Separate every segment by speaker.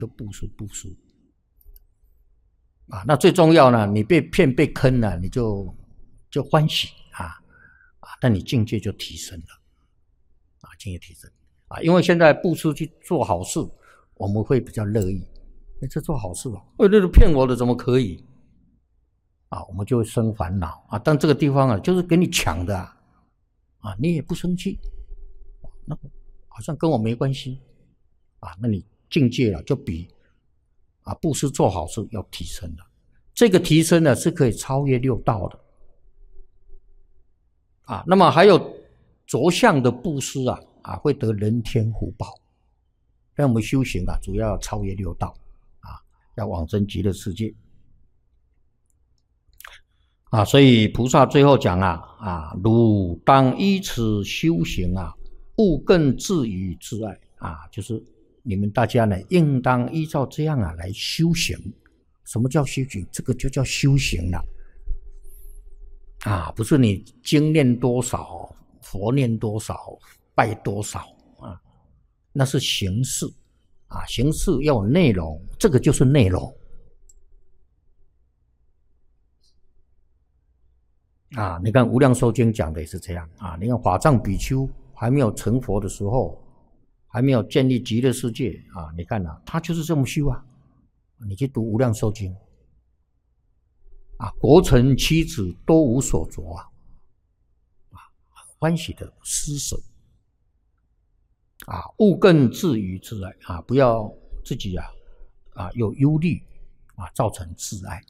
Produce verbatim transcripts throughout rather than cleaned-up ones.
Speaker 1: 就布施布施啊。那最重要呢，你被骗被坑了，你就就欢喜啊啊，那你境界就提升了啊，境界提升啊。因为现在布施去做好事，我们会比较乐意。哎，这做好事哦，哎，那是骗我的，怎么可以？啊，我们就会生烦恼啊。但这个地方啊，就是给你抢的啊，啊，你也不生气，那好像跟我没关系啊。那你境界啊，就比啊布施做好事要提升了。这个提升呢，是可以超越六道的啊。那么还有着相的布施啊，啊会得人天福报。那我们修行啊，主要超越六道啊，要往生极乐世界啊。所以菩萨最后讲啊啊，汝当依此修行啊，勿更自于自爱啊，就是你们大家呢，应当依照这样啊来修行。什么叫修行？这个就叫修行了啊，不是你经念多少，佛念多少，拜多少啊，那是形式啊，形式要有内容，这个就是内容啊。你看《无量寿经》讲的也是这样啊。你看法藏比丘还没有成佛的时候，还没有建立极乐世界啊，你看啊，他就是这么修啊。你去读《无量寿经》啊，国臣妻子都无所着啊，啊，欢喜的施舍啊，勿更自于自爱啊，不要自己啊啊有忧虑啊，造成自爱。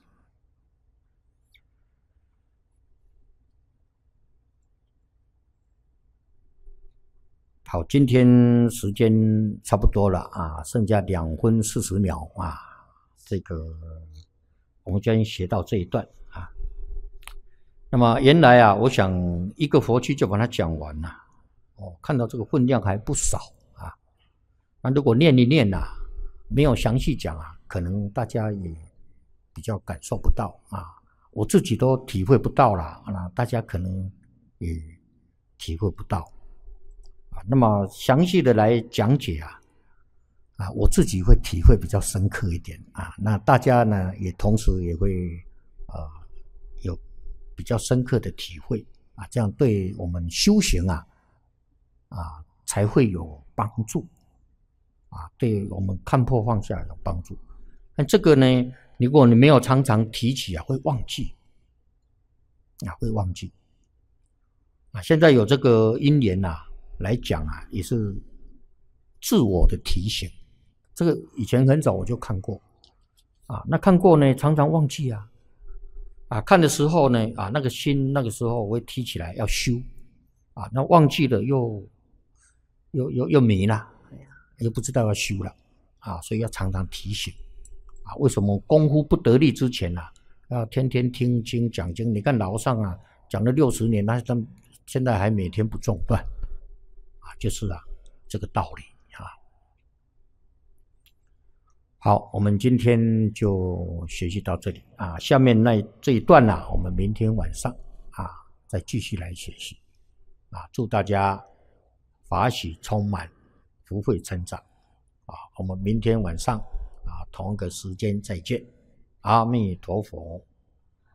Speaker 1: 好，今天时间差不多了啊，剩下两分四十秒啊，这个我们将写到这一段啊。那么原来啊，我想一个佛区就把它讲完了。哦，看到这个分量还不少啊。那如果念一念啊，没有详细讲啊，可能大家也比较感受不到啊。我自己都体会不到了啊，大家可能也体会不到啊。那么详细的来讲解啊，啊，我自己会体会比较深刻一点啊。那大家呢，也同时也会呃有比较深刻的体会啊，这样对我们修行啊。啊，才会有帮助啊，对我们看破放下有帮助。但这个呢，如果你没有常常提起啊，会忘记啊，会忘记啊。现在有这个因缘啊来讲啊，也是自我的提醒。这个以前很早我就看过啊，那看过呢，常常忘记啊啊，看的时候呢啊，那个心那个时候我会提起来要修啊，那忘记了又。又又又迷了，又不知道要修了啊，所以要常常提醒啊。为什么功夫不得力之前啊，要天天听经讲经？你看老和尚啊，讲了六十年，他现在还每天不中断啊，就是啊这个道理啊。好，我们今天就学习到这里啊。下面那这一段呢、啊，我们明天晚上啊再继续来学习啊。祝大家法喜充满，福慧成长啊！我们明天晚上啊同一个时间再见，阿弥陀佛。